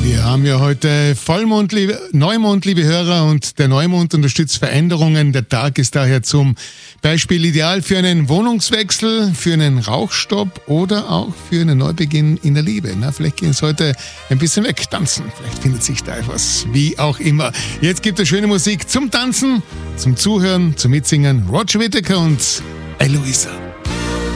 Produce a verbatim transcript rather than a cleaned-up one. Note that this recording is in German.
Wir haben ja heute Vollmond, liebe, Neumond, liebe Hörer, und der Neumond unterstützt Veränderungen. Der Tag ist daher zum Beispiel ideal für einen Wohnungswechsel, für einen Rauchstopp oder auch für einen Neubeginn in der Liebe. Na, vielleicht gehen es heute ein bisschen weg, tanzen. Vielleicht findet sich da etwas, wie auch immer. Jetzt gibt es schöne Musik zum Tanzen, zum Zuhören, zum Mitsingen. Roger Whittaker und Eloisa.